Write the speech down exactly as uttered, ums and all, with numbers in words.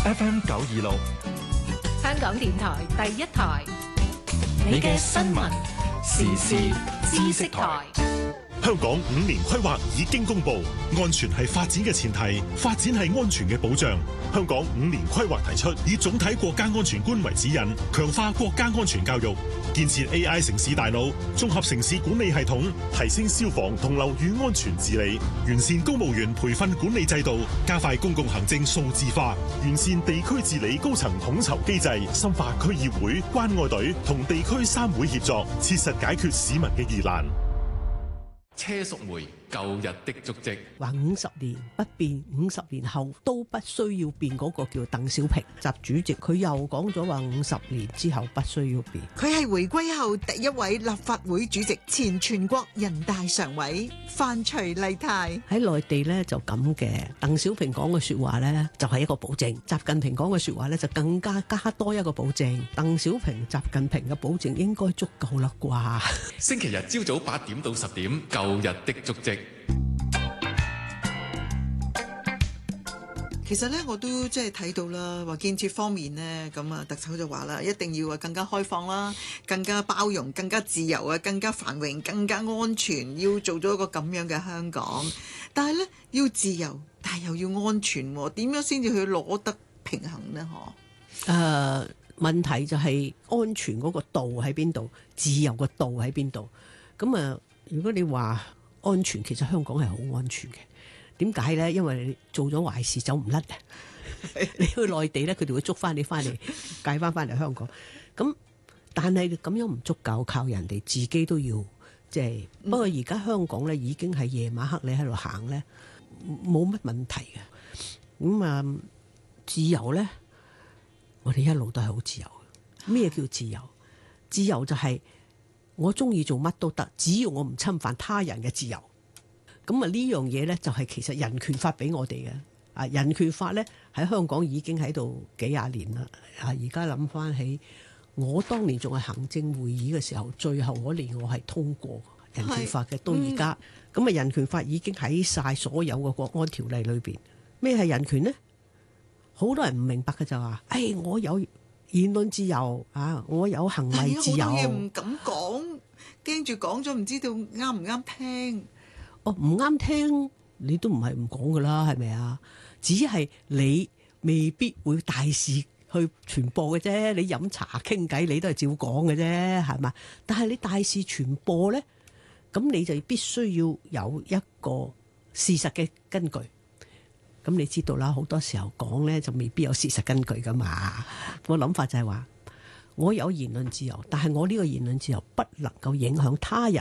F M 九二六， 香港電台第一台， 你嘅新聞時事知識台。 香港五年規劃已經公布，安全係發展嘅前提，發展係安全嘅保障。香港五年規劃提出，以總體國家安全觀為指引，強化國家安全教育，建設 A I 城市大腦，綜合城市管理系統，提升消防同樓宇安全治理，完善公務員培訓管理制度，加快公共行政數字化，完善地區治理高層統籌機制，深化區議會、關愛隊同地區三會協作，切實解決市民嘅疑難。 車淑梅舊日的足跡， 話五十年不變，五十年後都不需要變，嗰個叫鄧小平習主席，佢又講咗話五十年之後不需要變。 佢係回歸後第一位立法會主席，前全國人大常委范徐麗泰。 喺內地呢就咁嘅，鄧小平講嘅說話呢就係一個保證，習近平講嘅說話呢就更加加多一個保證。鄧小平、習近平嘅保證應該足夠啦啩？ 星期日朝早八點到十點，舊日的足跡。 其實咧，我都即係睇到啦，話建設方面呢，咁啊，特首就話啦，一定要啊更加開放啦，更加包容，更加自由啊，更加繁榮，更加安全，要做咗一個咁樣嘅香港。但係呢，要自由，但係又要安全，點樣先至去攞得平衡呢？嗬？ 誒，問題就係安全嗰個度喺邊度，自由個度喺邊度？咁啊，如果你話安全，其實香港係好安全嘅。點解咧？因為你做咗壞事走唔甩啊！你去內地咧，佢哋會捉翻你翻嚟，介翻翻嚟香港。咁但係咁樣唔足夠，靠人哋自己都要即係。不過而家香港咧已經係夜晚黑你喺度行咧，冇乜問題嘅。咁啊，自由咧，我哋一路都係好自由。咩叫自由？自由就係我中意做乜都得，只要我唔侵犯他人嘅自由。咁啊，呢樣嘢咧就係其實人權法俾我哋嘅。啊，人權法咧喺香港已經喺度幾廿年啦。啊，而家諗翻起，我當年仲係行政會議嘅時候，最後嗰年我係通過人權法嘅。到而家咁啊，人權法已經喺晒所有嘅國安條例裏邊。咩係人權呢？好多人唔明白嘅就話，誒，我有言論自由啊，我有行為自由。好多嘢唔敢講，驚住講咗唔知道啱唔啱聽。 哦，唔啱聽，你都唔係唔講噶啦，係咪啊？只係你未必會大肆去傳播嘅啫。你飲茶傾偈，你都係照講嘅啫，係嘛？但係你大肆傳播咧，咁你就必須要有一個事實嘅根據。咁你知道啦，好多時候講咧就未必有事實根據噶嘛。我諗法就係話，我有言論自由，但係我呢個言論自由不能夠影響他人